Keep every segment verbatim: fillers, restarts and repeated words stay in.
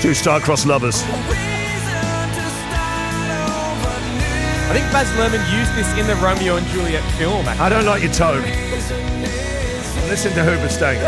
Two star-crossed lovers. I think Baz Luhrmann used this in the Romeo and Juliet film, actually. I don't like your tone. Listen to Hoobastank.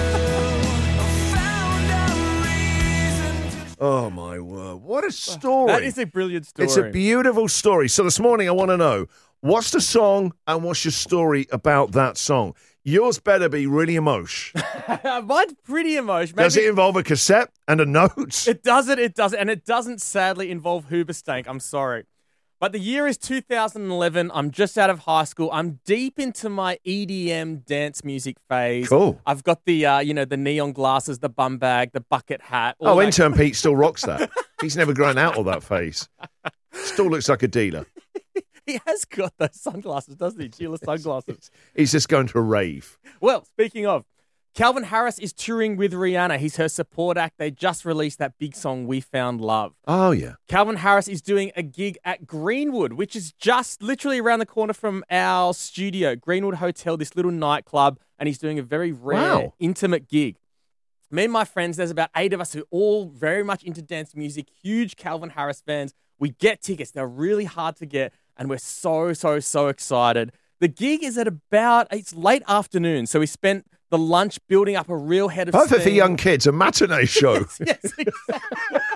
Oh, my word. What a story. That is a brilliant story. It's a beautiful story. So this morning I want to know, what's the song and what's your story about that song? Yours better be really emotional. Mine's pretty emotional. Does it involve a cassette and a note? It doesn't, it doesn't. And it doesn't, sadly, involve Hoobastank. I'm sorry. But the year is two thousand eleven. I'm just out of high school. I'm deep into my E D M dance music phase. Cool. I've got the, uh, you know, the neon glasses, the bum bag, the bucket hat. Oh, that. intern Pete still rocks that. He's never grown out of that phase. Still looks like a dealer. He has got those sunglasses, doesn't he? Sheila sunglasses. He's just going to a rave. Well, speaking of, Calvin Harris is touring with Rihanna. He's her support act. They just released that big song, We Found Love. Oh, yeah. Calvin Harris is doing a gig at Greenwood, which is just literally around the corner from our studio, Greenwood Hotel, this little nightclub, and he's doing a very rare, Wow. intimate gig. Me and my friends, there's about eight of us who are all very much into dance music, huge Calvin Harris fans. We get tickets. They're really hard to get, and we're so, so, so excited. The gig is at about, it's late afternoon, so we spent the lunch building up a real head of Perfect for steam. young kids, a matinee show. Yes, yes, exactly.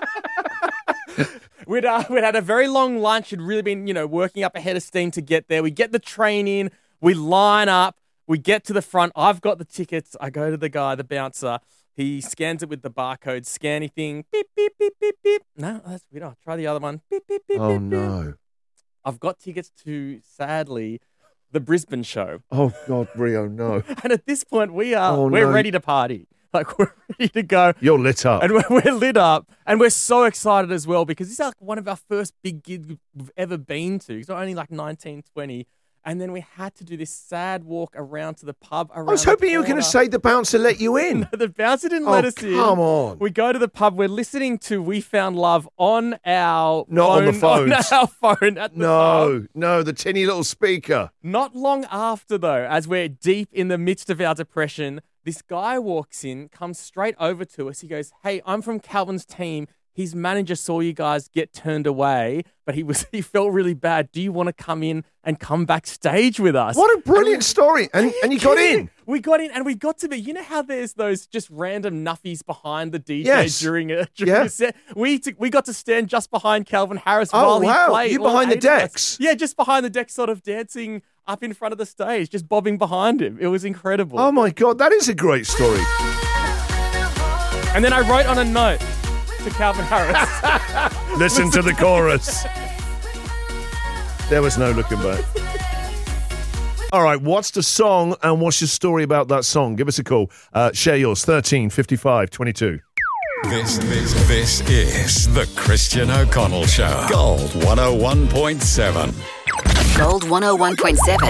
we'd, uh, we'd had a very long lunch. Had really been, you know, working up a head of steam to get there. We get the train in. We line up. We get to the front. I've got the tickets. I go to the guy, the bouncer. He scans it with the barcode, scanny thing. Beep, beep, beep, beep, beep. No, that's weird. I'll try the other one. Beep, beep, beep, Oh, beep, beep. no. I've got tickets to, sadly, the Brisbane show. Oh, God, Rio, no. And at this point, we are, Oh, we're no. ready to party. Like, we're ready to go. You're lit up. And we're, we're lit up. And we're so excited as well because this is like one of our first big gigs we've ever been to. It's only like nineteen, twenty. And then we had to do this sad walk around to the pub around I was the hoping you were going to corner. say the bouncer let you in. The bouncer didn't Oh, let us in. come on. We go to the pub. We're listening to We Found Love on our Not on the phone, phones. on our phone at the pub. No, no, the tinny little speaker. Not long after, though, as we're deep in the midst of our depression, this guy walks in, comes straight over to us. He goes, "Hey, I'm from Calvin's team. His manager saw you guys get turned away, but he was he felt really bad. Do you want to come in and come backstage with us?" What a brilliant And we- story. And, and you got kidding? in. We got in, and we got to be. You know how there's those just random nuffies behind the D J Yes. during a during Yeah. a set. We t- we got to stand just behind Calvin Harris Oh, while he wow. played. You all behind the eight of us. decks? Yeah, just behind the decks, sort of dancing up in front of the stage, just bobbing behind him. It was incredible. Oh, my God, that is a great story. And then I wrote on a note to Calvin Harris. Listen to the chorus. There was no looking back. All right, what's the song and what's your story about that song? Give us a call. Uh, share yours, thirteen fifty-five twenty-two. This, this, this is the Christian O'Connell Show. Gold one oh one point seven. Gold one oh one point seven.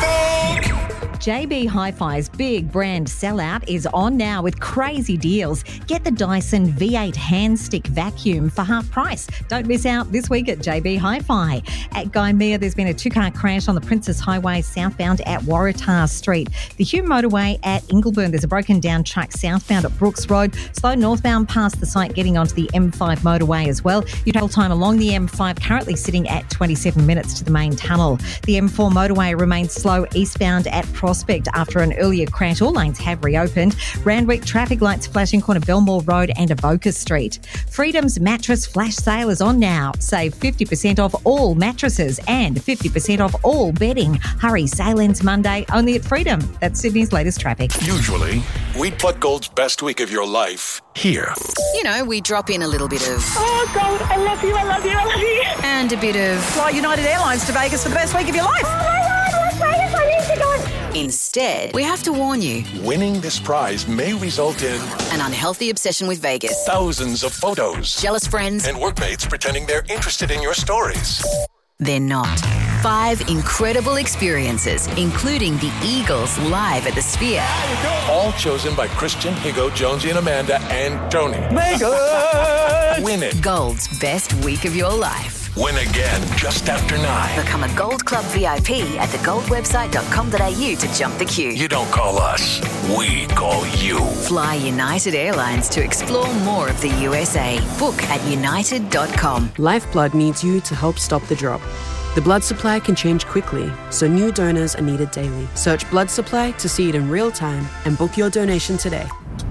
J B Hi-Fi's big brand sellout is on now with crazy deals. Get the Dyson V eight hand stick vacuum for half price. Don't miss out this week at J B Hi-Fi. At Gymea, there's been a two-car crash on the Princess Highway southbound at Waratah Street. The Hume Motorway at Ingleburn, there's a broken down truck southbound at Brooks Road. Slow northbound past the site getting onto the M five motorway as well. Your travel time along the M five currently sitting at twenty-seven minutes to the main tunnel. The M four motorway remains slow eastbound at Prospect after an earlier crash. All lanes have reopened. Randwick traffic lights flashing corner Belmore Road and Avoca Street. Freedom's mattress flash sale is on now. Save fifty percent off all mattresses and fifty percent off all bedding. Hurry, sale ends Monday only at Freedom. That's Sydney's latest traffic. Usually, we'd put Gold's best week of your life here. You know, we drop in a little bit of... Oh, Gold, I love you, I love you, I love you. And a bit of... Fly United Airlines to Vegas for the best week of your life. Oh, my God, Las Vegas, I need to go. Instead, we have to warn you, Winning this prize may result in an unhealthy obsession with Vegas. thousands of photos Jealous friends, and workmates pretending they're interested in your stories. they're not. Five incredible experiences, including the Eagles live at the Sphere. All chosen by Christian, Higo, Jonesy, and Amanda, and Tony. Win it. Gold's best week of your life. Win again just after nine. Become a Gold Club V I P at the gold website dot com dot a u to jump the queue. You don't call us, we call you. Fly United Airlines to explore more of the U S A. Book at united dot com. Lifeblood needs you to help stop the drop. The blood supply can change quickly, so new donors are needed daily. Search blood supply to see it in real time and book your donation today.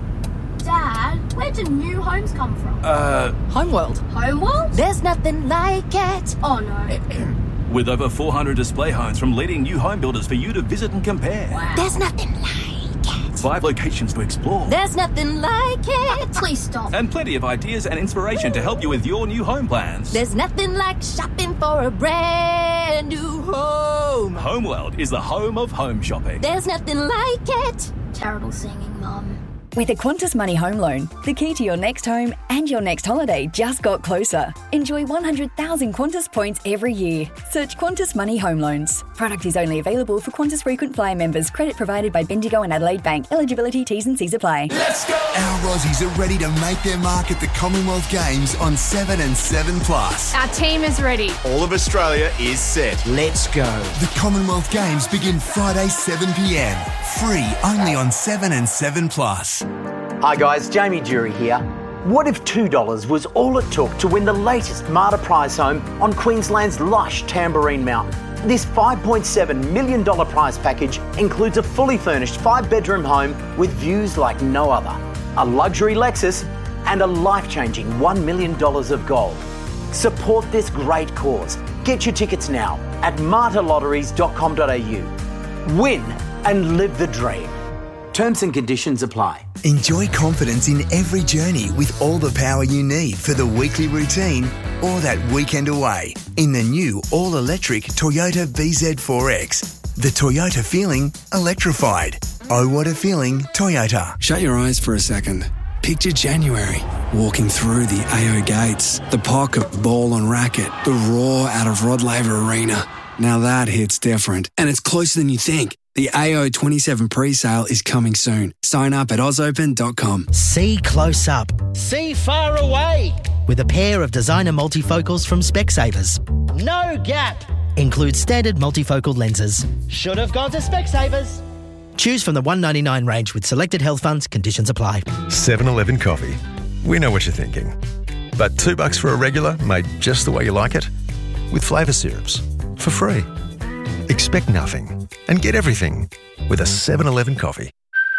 Dad, where do new homes come from? Uh, Homeworld. Homeworld? There's nothing like it. Oh no. With over four hundred display homes from leading new home builders for you to visit and compare. Wow. There's nothing like it. Five locations to explore. There's nothing like it. Please stop. And plenty of ideas and inspiration to help you with your new home plans. There's nothing like shopping for a brand new home. Homeworld is the home of home shopping. There's nothing like it. Terrible singing, Mum. With a Qantas Money Home Loan, the key to your next home and your next holiday just got closer. Enjoy one hundred thousand Qantas points every year. Search Qantas Money Home Loans. Product is only available for Qantas Frequent Flyer members. Credit provided by Bendigo and Adelaide Bank. Eligibility, T's and C's apply. Let's go! Our Aussies are ready to make their mark at the Commonwealth Games on seven and seven plus. Our team is ready. All of Australia is set. Let's go. The Commonwealth Games begin Friday seven p m. Free only on seven and seven plus. Hi guys, Jamie Jury here. What if two dollars was all it took to win the latest Marta prize home on Queensland's lush Tamborine Mountain? This five point seven million dollars prize package includes a fully furnished five-bedroom home with views like no other, a luxury Lexus and a life-changing one million dollars of gold. Support this great cause. Get your tickets now at marta lotteries dot com dot a u. Win and live the dream. Terms and conditions apply. Enjoy confidence in every journey with all the power you need for the weekly routine or that weekend away in the new all-electric Toyota B Z four X. The Toyota feeling electrified. Oh, what a feeling, Toyota. Shut your eyes for a second. Picture January, walking through the A O gates, the pocket ball on racket, the roar out of Rod Laver Arena. Now that hits different, and it's closer than you think. The A O twenty-seven pre-sale is coming soon. Sign up at oz open dot com. See close up. See far away. With a pair of designer multifocals from Specsavers. No gap. Includes standard multifocal lenses. Should have gone to Specsavers. Choose from the one ninety-nine range with selected health funds. Conditions apply. seven eleven coffee. We know what you're thinking. But two bucks for a regular made just the way you like it? With flavour syrups. For free. Expect nothing and get everything with a seven eleven coffee.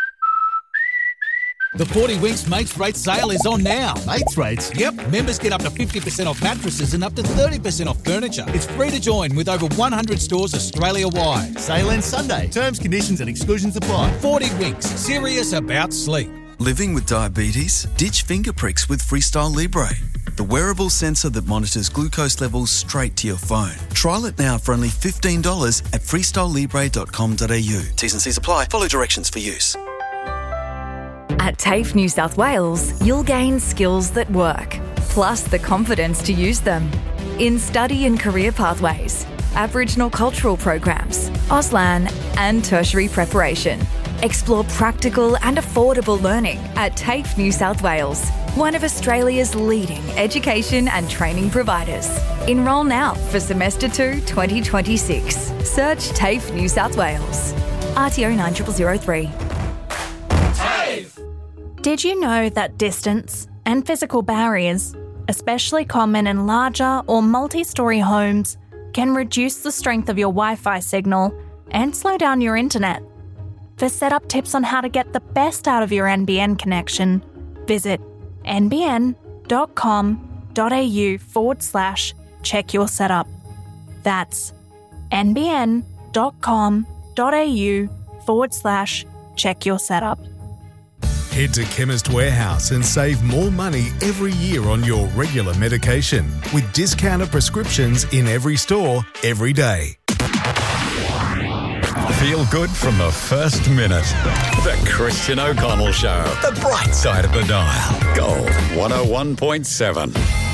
The forty Winks Mates Rate sale is on now. Mates Rates? Yep. Members get up to fifty percent off mattresses and up to thirty percent off furniture. It's free to join with over one hundred stores Australia-wide. Sale ends Sunday. Terms, conditions and exclusions apply. forty Winks. Serious about sleep. Living with diabetes? Ditch finger pricks with Freestyle Libre, the wearable sensor that monitors glucose levels straight to your phone. Trial it now for only fifteen dollars at freestyle libre dot com dot a u. T's and C's apply. Follow directions for use. At TAFE New South Wales, you'll gain skills that work, plus the confidence to use them. In study and career pathways, Aboriginal cultural programs, Auslan and tertiary preparation. Explore practical and affordable learning at TAFE New South Wales, one of Australia's leading education and training providers. Enrol now for Semester two twenty twenty-six. Search TAFE New South Wales. R T O nine zero zero zero three. TAFE! Did you know that distance and physical barriers, especially common in larger or multi-storey homes, can reduce the strength of your Wi-Fi signal and slow down your internet? For setup tips on how to get the best out of your N B N connection, visit nbn.com.au forward slash check your setup. That's nbn.com.au forward slash check your setup. Head to Chemist Warehouse and save more money every year on your regular medication with discounted prescriptions in every store, every day. Feel good from the first minute. The Christian O'Connell Show. The bright side of the dial. Gold one oh one point seven.